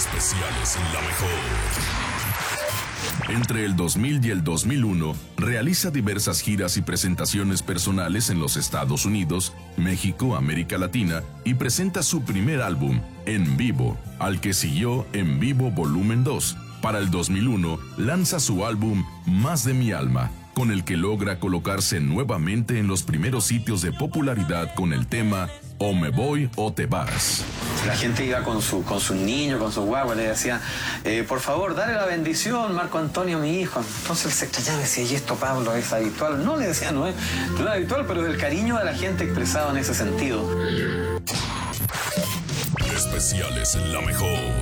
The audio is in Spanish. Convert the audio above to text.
Especiales en La Mejor. Entre el 2000 y el 2001, realiza diversas giras y presentaciones personales en los Estados Unidos, México, América Latina y presenta su primer álbum, En Vivo, al que siguió En Vivo Volumen 2. Para el 2001, lanza su álbum Más de mi alma, con el que logra colocarse nuevamente en los primeros sitios de popularidad con el tema O me voy o te vas. La gente iba con su niño, con su guagua, le decía, por favor, dale la bendición, Marco Antonio, mi hijo. Entonces él se extrañaba y decía, ¿y esto, Pablo, es habitual? No, le decía, no es habitual, pero es el cariño de la gente expresado en ese sentido. Especiales en La Mejor.